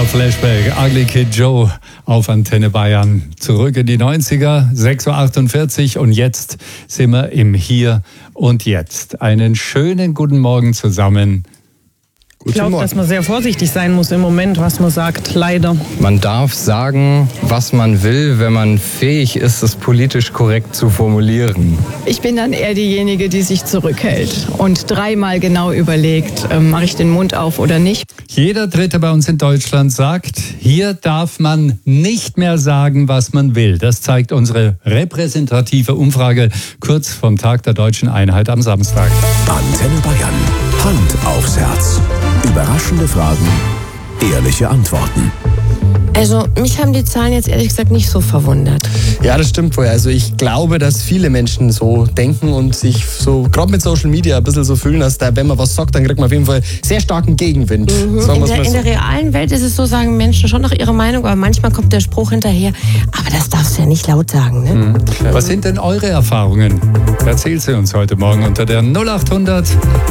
Flashback, Ugly Kid Joe auf Antenne Bayern. Zurück in die 90er, 6.48 Uhr und jetzt sind wir im Hier und Jetzt. Einen schönen guten Morgen zusammen. Ich glaube, dass man sehr vorsichtig sein muss im Moment, was man sagt, leider. Man darf sagen, was man will, wenn man fähig ist, es politisch korrekt zu formulieren. Ich bin dann eher diejenige, die sich zurückhält und dreimal genau überlegt, mache ich den Mund auf oder nicht. Jeder Dritte bei uns in Deutschland sagt, hier darf man nicht mehr sagen, was man will. Das zeigt unsere repräsentative Umfrage kurz vom Tag der Deutschen Einheit am Samstag. Antenne Bayern. Hand aufs Herz. Überraschende Fragen, ehrliche Antworten. Also mich haben die Zahlen jetzt ehrlich gesagt nicht so verwundert. Ja, das stimmt wohl. Also ich glaube, dass viele Menschen so denken und sich so, gerade mit Social Media, ein bisschen so fühlen, dass da, wenn man was sagt, dann kriegt man auf jeden Fall sehr starken Gegenwind. In der realen Welt ist es so, sagen Menschen schon nach ihrer Meinung, aber manchmal kommt der Spruch hinterher, aber das darfst du ja nicht laut sagen, ne? Was sind denn eure Erfahrungen? Erzählt sie uns heute Morgen unter der 0800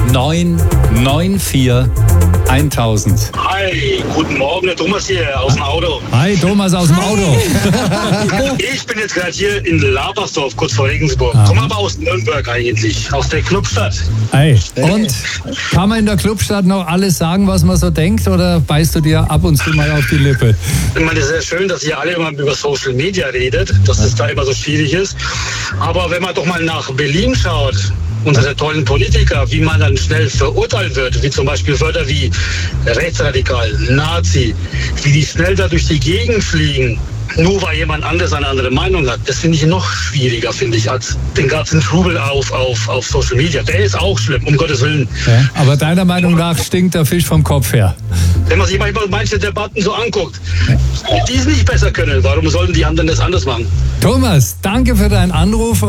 994 1000. Hi, guten Morgen, der Thomas hier aus dem Auto. Hi, Thomas aus dem Auto. Ich bin jetzt gerade hier in Labersdorf, kurz vor Regensburg. Aha. Komme aber aus Nürnberg eigentlich, aus der Clubstadt. Hey, und kann man in der Clubstadt noch alles sagen, was man so denkt, oder beißt du dir ab und zu mal auf die Lippe? Ich meine, es ist sehr schön, dass ihr alle immer über Social Media redet, dass es da immer so schwierig ist. Aber wenn man doch mal nach Berlin schaut, unsere tollen Politiker, wie man dann schnell verurteilt wird, wie zum Beispiel Wörter wie rechtsradikal, Nazi, wie die schnell da durch die Gegend fliegen, nur weil jemand anderes eine andere Meinung hat. Das finde ich noch schwieriger, finde ich, als den ganzen Trubel auf Social Media. Der ist auch schlimm, um Gottes Willen. Ja, aber deiner Meinung nach stinkt der Fisch vom Kopf her. Wenn man sich manchmal manche Debatten so anguckt, die es nicht besser können, warum sollten die anderen das anders machen? Thomas, danke für deinen Anruf.